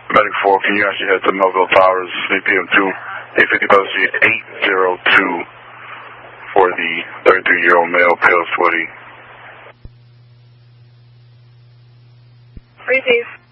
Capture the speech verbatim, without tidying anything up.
Medic four, can you actually head to Melville Towers, three P M two, eight fifty Bell Street, eight zero two, for the thirty-three-year-old male, pale, sweaty. Receive.